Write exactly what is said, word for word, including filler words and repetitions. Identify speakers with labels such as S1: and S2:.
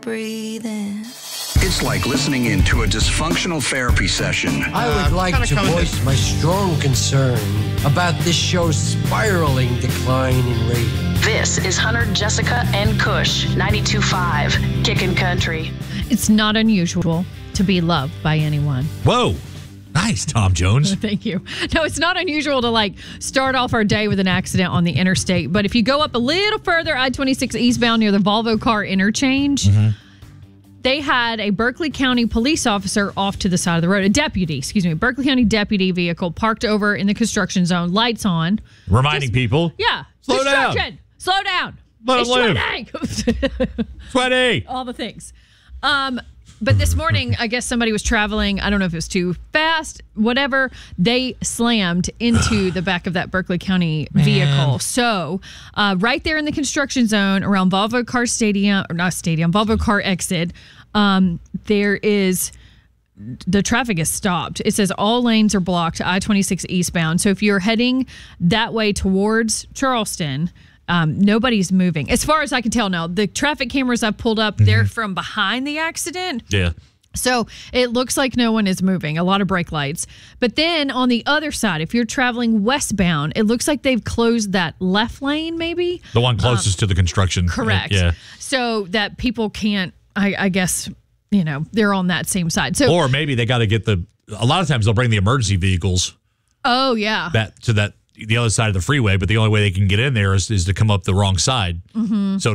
S1: Breathing.
S2: It's like listening into a dysfunctional therapy session.
S3: I would
S4: Uh,
S3: like
S4: kinda
S3: to
S4: coming
S3: voice
S4: to-
S3: my strong concern about this show's spiraling decline in ratings.
S5: This is Hunter, Jessica, and Kush, ninety-two point five, Kickin' Country.
S6: It's not unusual to be loved by anyone.
S4: Whoa. Nice, Tom Jones.
S6: Thank you. No, it's not unusual to like start off our day with an accident on the interstate. But if you go up a little further, I twenty-six eastbound near the Volvo car interchange, mm-hmm. they had a Berkeley County police officer off to the side of the road. A deputy, excuse me, Berkeley County deputy vehicle parked over in the construction zone, lights on.
S4: Reminding
S6: Just,
S4: people.
S6: Yeah.
S4: Slow down.
S6: Slow down.
S4: Let
S6: It's
S4: them live.
S6: sweating.
S4: Sweaty.
S6: All the things. Um, but this morning, I guess somebody was traveling. I don't know if it was too fast, whatever. They slammed into the back of that Berkeley County vehicle. So uh, right there in the construction zone around Volvo Car Stadium, or not Stadium, Volvo Car Exit, um, there is... the traffic is stopped. It says all lanes are blocked, I twenty-six eastbound. So if you're heading that way towards Charleston, um, nobody's moving. As far as I can tell now, the traffic cameras I've pulled up, mm-hmm. they're from behind the accident.
S4: Yeah.
S6: So it looks like no one is moving, a lot of brake lights. But then on the other side, if you're traveling westbound, it looks like they've closed that left lane maybe.
S4: The one closest um, to the construction.
S6: Correct.
S4: Yeah.
S6: So that people can't, I, I guess... you know, they're on that same side. So,
S4: or maybe they got to get the, a lot of times they'll bring the emergency vehicles.
S6: Oh, yeah.
S4: That to that, the other side of the freeway, but the only way they can get in there is, is to come up the wrong side. Mm-hmm. So